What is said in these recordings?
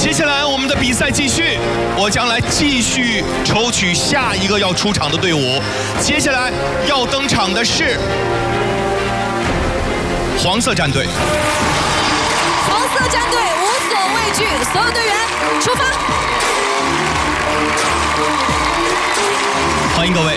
接下来我们的比赛继续，我将来继续抽取下一个要出场的队伍。接下来要登场的是黄色战队。 黄色战队无所畏惧，所有队员出发！ 欢迎各位。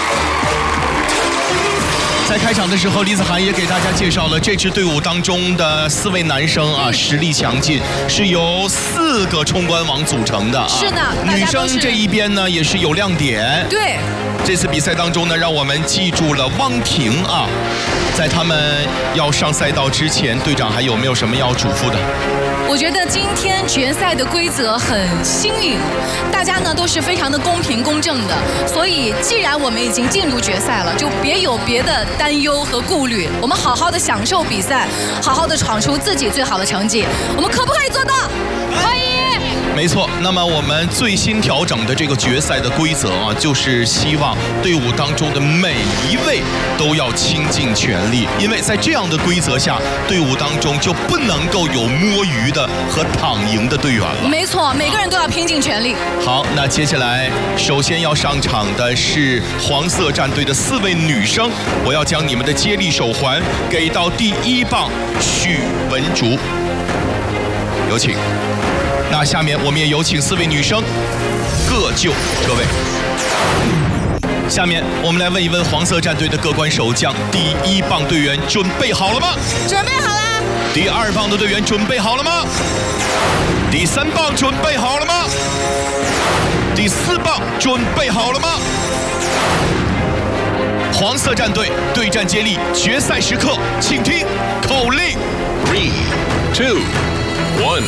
在开场的时候，李子涵也给大家介绍了这支队伍当中的4位男生啊，实力强劲，是由4个冲关王组成的啊。 是的， 女生这一边呢也是有亮点。 对， 这次比赛当中呢，让我们记住了汪婷啊。在他们要上赛道之前，队长还有没有什么要嘱咐的？ 我觉得今天决赛的规则很新颖，大家呢都是非常的公平公正的，所以既然我们已经进入决赛了，就别有别的担忧和顾虑，我们好好的享受比赛，好好的闯出自己最好的成绩，我们可不可以做到？可以。 没错，那么我们最新调整的这个决赛的规则啊，就是希望队伍当中的每一位都要倾尽全力，因为在这样的规则下，队伍当中就不能够有摸鱼的和躺赢的队员了。 没错，每个人都要拼尽全力。 好，那接下来首先要上场的是黄色战队的4位女生，我要将你们的接力手环给到第1棒许文竹，有请。那下面我们也有请4位女生各就各位。下面我们来问一问黄色战队的各关守将，第1棒队员准备好了吗？ 准备好了。 第2棒的队员准备好了吗？第3棒准备好了吗？第4棒准备好了吗？黄色战队对战接力决赛时刻，请听口令 ：3、2、1。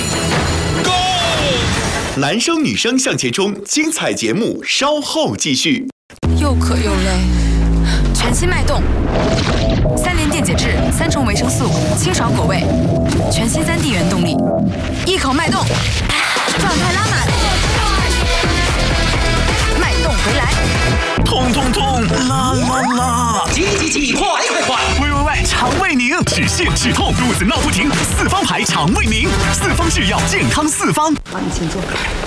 男生女生向前冲，精彩节目稍后继续。 又渴又累， 全新脉动，3联电解质，3重维生素，清爽果味，全新3D 原动力，一口脉动，状态拉满，脉动回来， 痛痛痛，啦啦啦， 挤，快！ 喂，肠胃宁，止泻止痛，肚子闹不停，4方牌肠胃宁，4方制药，健康4方。 好，你请坐。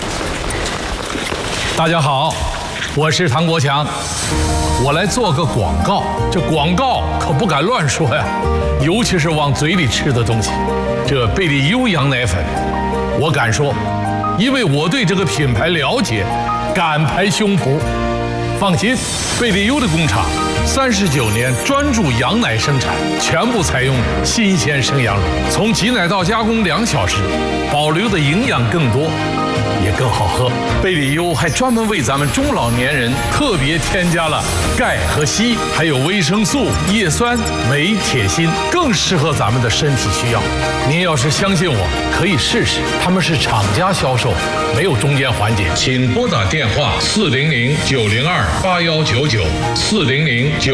大家好，我是唐国强，我来做个广告。这广告可不敢乱说呀，尤其是往嘴里吃的东西。这贝利优羊奶粉，我敢说，因为我对这个品牌了解，敢拍胸脯。放心，贝利优的工厂39年专注羊奶生产，全部采用新鲜生羊乳，从挤奶到加工2小时，保留的营养更多，也更好喝。贝利优还专门为咱们中老年人特别添加了钙和硒，还有维生素、叶酸、镁、铁、锌，更适合咱们的身体需要。您要是相信我，可以试试，他们是厂家销售，没有中间环节。请拨打电话400-902-8199，400-9。